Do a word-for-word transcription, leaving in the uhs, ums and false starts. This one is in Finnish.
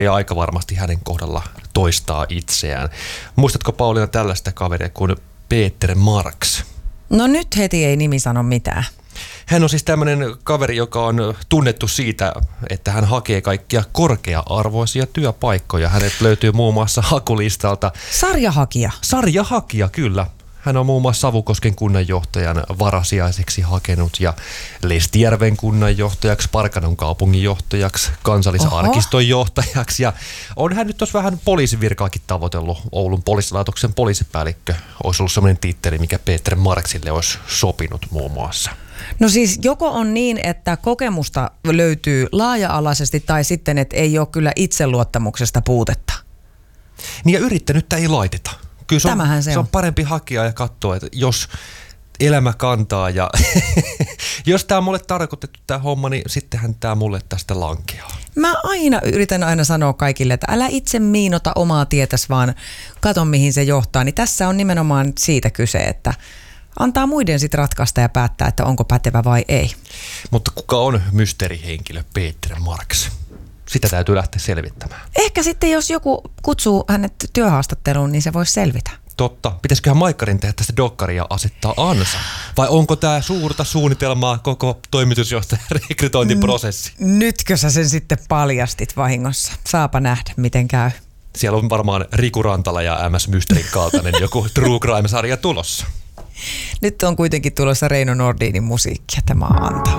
ja aika varmasti hänen kohdalla toistaa itseään. Muistatko Pauliina tällaista kaveria kuin Peter Marx? No nyt heti ei nimi sano mitään. Hän on siis tämmöinen kaveri, joka on tunnettu siitä, että hän hakee kaikkia korkea-arvoisia työpaikkoja. Hänet löytyy muun muassa hakulistalta. Sarjahakija. Sarjahakija, kyllä. Hän on muun muassa Savukosken kunnanjohtajan varasijaiseksi hakenut ja Lestijärven kunnanjohtajaksi, Parkanon kaupunginjohtajaksi, kansallisarkiston johtajaksi. Ja on hän nyt tuossa vähän poliisivirkaakin tavoitellut. Oulun poliisilaitoksen poliisipäällikkö olisi ollut sellainen titteli, mikä Peter Marxille olisi sopinut muun muassa. No siis joko on niin, että kokemusta löytyy laaja-alaisesti tai sitten, että ei ole kyllä itseluottamuksesta puutetta. Niin ja yrittänyttä ei laiteta. Kyllä se on, se, se on parempi hakea ja katsoa, että jos elämä kantaa ja jos tämä on mulle tarkoitettu tämä homma, niin sittenhän tämä mulle tästä lankeaa. Mä aina yritän aina sanoa kaikille, että älä itse miinota omaa tietäsi, vaan kato mihin se johtaa. Niin tässä on nimenomaan siitä kyse, että antaa muiden sitten ratkaista ja päättää, että onko pätevä vai ei. Mutta kuka on mysteerihenkilö Peter Marx? Sitä täytyy lähteä selvittämään. Ehkä sitten jos joku kutsuu hänet työhaastatteluun, niin se voisi selvitä. Totta. Pitäisiköhän Maikkarin tehdä tästä dokkaria ja asettaa ansa? Vai onko tämä suurta suunnitelmaa koko toimitusjohtajan rekrytointiprosessi? Nytkö sä sen sitten paljastit vahingossa? Saapa nähdä, miten käy. Siellä on varmaan Riku Rantala ja M S Mysteerin kaltainen joku True Crime-sarja tulossa. Nyt on kuitenkin tulossa Reino Nordinin musiikkia. Tämä antaa.